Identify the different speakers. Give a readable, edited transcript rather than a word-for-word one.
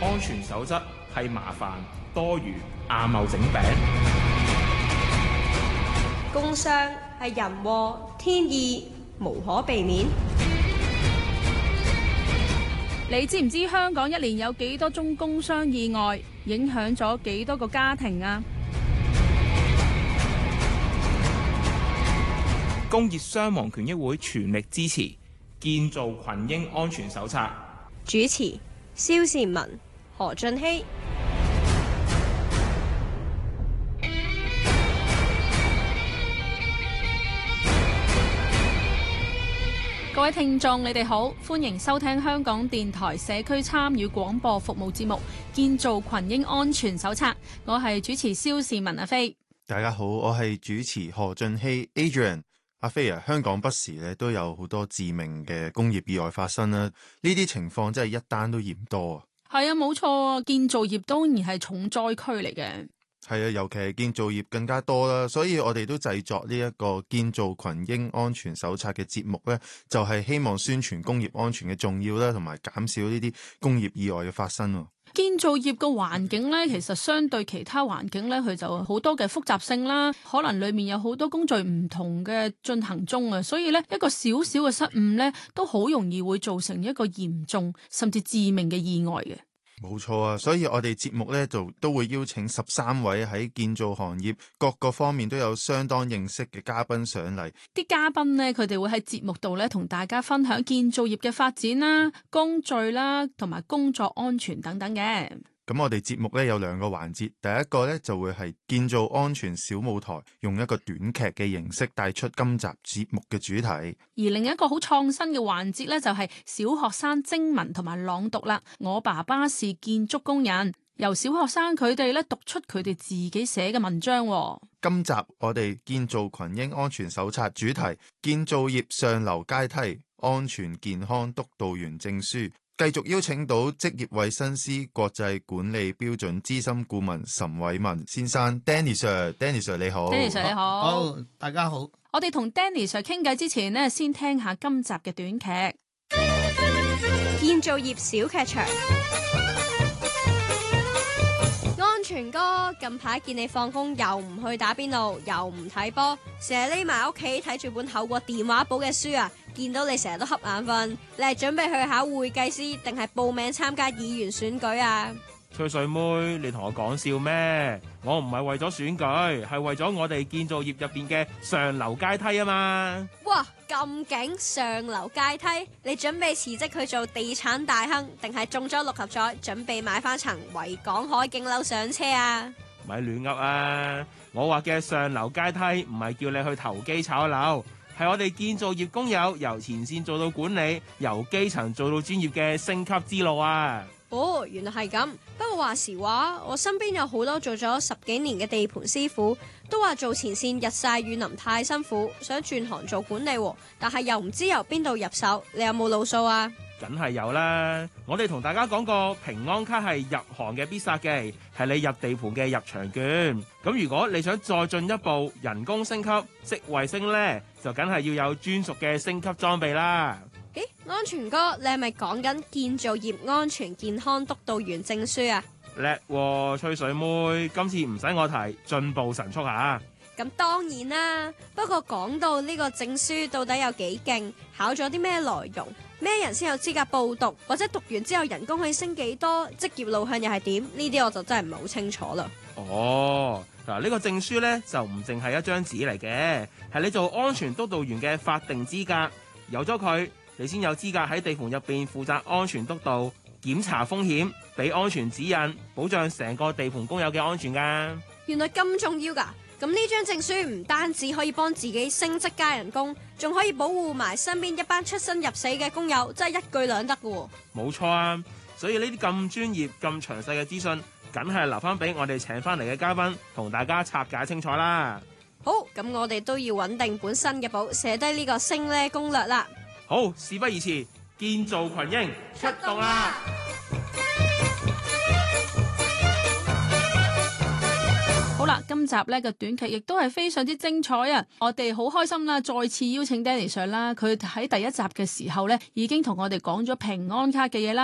Speaker 1: 安全守則係麻煩多餘阿茂整餅。
Speaker 2: 工傷係人禍天意，無可避免。
Speaker 3: 你知唔知香港一年有幾多宗工傷意外，影響咗幾多個家庭啊？
Speaker 1: 工業傷亡權益會全力支持建造群英安全手冊。
Speaker 2: 主持：蕭倩文、何俊熙。
Speaker 3: 各位聽眾，你哋好，歡迎收聽香港電台社區參與廣播服務節目《建造群英安全手冊》。我係主持蕭倩文阿飛。
Speaker 4: 大家好，我係主持何俊熙 Adrian。阿飛啊，香港不時咧都有好多致命嘅工業意外發生啦，呢啲情況真係一單都嫌多啊。
Speaker 3: 係啊，冇錯啊，建造業當然係重災區嚟嘅。
Speaker 4: 係啊，尤其係建造業更加多啦，所以我哋都製作呢一個建造群英安全手冊嘅節目咧，就係希望宣傳工業安全嘅重要啦，同埋減少呢啲工業意外嘅發生。
Speaker 3: 建造業個環境咧，其實相對其他環境咧，佢就好多嘅複雜性啦，可能裡面有好多工序唔同嘅進行中啊，所以咧一個小小嘅失誤咧，都好容易會造成一個嚴重甚至致命嘅意外嘅。
Speaker 4: 冇錯啊，所以我哋節目咧就都會邀請13位喺建造行業各個方面都有相當認識嘅嘉賓上嚟。
Speaker 3: 啲嘉賓呢，佢哋會喺節目度咧同大家分享建造業嘅發展啦、工序啦，同埋工作安全等等嘅。
Speaker 4: 咁我哋節目咧有2個環節，第一個咧就會係建造安全小舞台，用一個短劇嘅形式帶出今集節目嘅主題。
Speaker 3: 而另一個好創新嘅環節咧就係小學生徵文同埋朗讀啦。我爸爸是建築工人，由小學生佢哋咧讀出佢哋自己寫嘅文章。
Speaker 4: 今集我哋建造群英安全手冊主題：建造業上流階梯安全健康督導員證書。繼續邀請到職業衛生師國際管理標準資深顧問岑偉文先生 Danny Sir。Danny Sir 你好。
Speaker 3: Danny Sir 你好。
Speaker 5: 好，大家好。
Speaker 3: 我哋同 Danny Sir 傾偈之前呢，先聽下今集嘅短劇。
Speaker 2: 建造業小劇場。安全哥，近排見你放工又唔去打邊爐，又唔睇波，成日匿埋屋企睇住本厚過電話簿嘅書啊！見到你成日都瞌眼瞓，你係準備去考會計師，定係報名參加議員選舉啊？
Speaker 1: 吹水妹，你同我講笑咩？我唔係為咗選舉，係為咗我哋建造業入邊嘅上流階梯啊嘛！
Speaker 2: 哇，咁勁！上流階梯，你準備辭職去做地產大亨，定係中咗6合彩，準備買翻層維港海景樓上車啊？
Speaker 1: 咪亂噏啊！我話嘅上流階梯唔係叫你去投機炒樓，係我哋建造業工友由前線做到管理，由基層做到專業嘅升級之路啊！
Speaker 2: 哦，原來係咁。不過話時話，我身邊有好多做咗10幾年嘅地盤師傅，都話做前線日曬雨淋太辛苦，想轉行做管理，但係又唔知由邊度入手。你有冇路數啊？
Speaker 1: 梗係有啦！我哋同大家講過，平安卡係入行嘅必殺技，係你入地盤嘅入場券。咁如果你想再進一步，人工升級、職位升呢，就梗係要有專屬嘅升級裝備啦。
Speaker 2: 咦，安全哥，你係咪講緊建造業安全健康督導員證書啊？
Speaker 1: 叻喎，吹水妹，今次唔使我提，進步神速啊！
Speaker 2: 咁當然啦，不過講到呢個證書到底有幾勁，考咗啲咩內容，咩人先有資格報讀，或者讀完之後人工可以升幾多，職業路向又係點？呢啲我就真係唔係好清楚啦。
Speaker 1: 哦，嗱，呢個證書呢，就唔淨係一張紙嚟嘅，係你做安全督導員嘅法定資格，有咗佢，你先有資格喺地盤入邊負責安全督導、檢查風險、俾安全指引，保障成個地盤工友嘅安全㗎。
Speaker 2: 原來咁重要㗎！咁呢張證書唔單止可以幫自己升職加人工，仲可以保護埋身邊一班出生入死嘅工友，真係一舉兩得㗎喎。
Speaker 1: 冇錯啊！所以呢啲咁專業、咁詳細嘅資訊，梗係留翻俾我哋請翻嚟嘅嘉賓同大家拆解清楚啦。
Speaker 2: 好，咁我哋都要穩定本新嘅簿，寫低呢個升呢攻略啦。
Speaker 1: 好，事不宜遲，建造群英出動啦！
Speaker 3: 好啦，今集呢個短劇亦都係非常之精彩啊！我哋好開心啦，再次邀請 Danny Sir 啦，佢喺第1集嘅時候呢已經同我哋講咗平安卡嘅嘢啦。